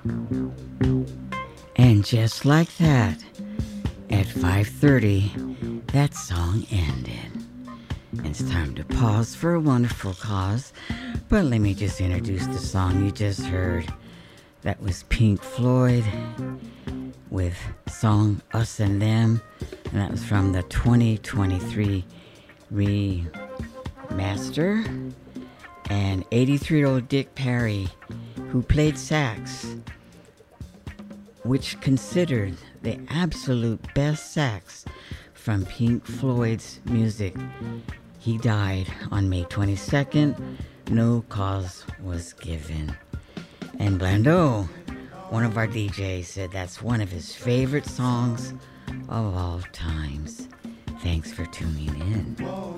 And just like that, at 5:30, that song ended. It's time to pause for a wonderful cause. But let me just introduce the song you just heard. That was Pink Floyd with song Us and Them. And that was from the 2023 remaster. And 83-year-old Dick Parry, who played sax, which considered the absolute best sax from Pink Floyd's music. He died on May 22nd. No cause was given. And Blando, one of our DJs, said that's one of his favorite songs of all times. Thanks for tuning in.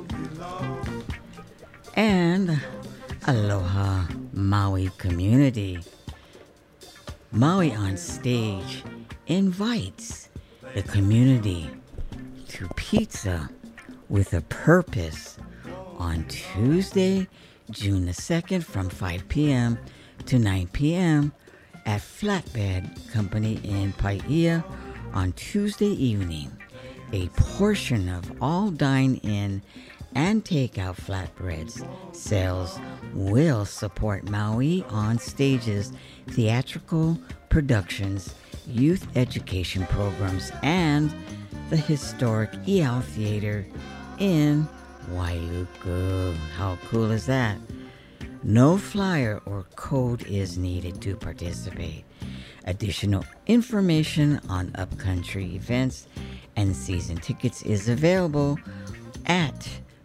And aloha, Maui community. Maui on Stage invites the community to Pizza with a Purpose on Tuesday, June the 2nd from 5 p.m. to 9 p.m. at Flatbed Company in Paia on Tuesday evening. A portion of all dine-in and takeout flatbreads sales will support Maui on Stage's theatrical productions, youth education programs, and the historic Iao Theater in Wailuku. How cool is that? No flyer or code is needed to participate. Additional information on upcountry events and season tickets is available at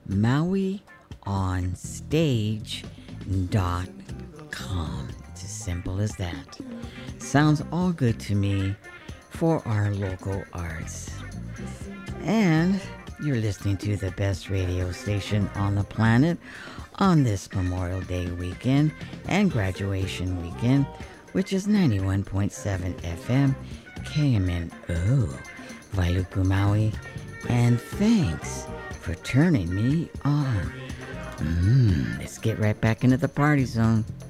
MauiOnStage.com. It's as simple as that. Sounds all good to me for our local arts. And you're listening to the best radio station on the planet on this Memorial Day weekend and graduation weekend, which is 91.7 FM KMNO, Wailuku, Maui. And thanks for turning me on. Let's get right back into the party zone.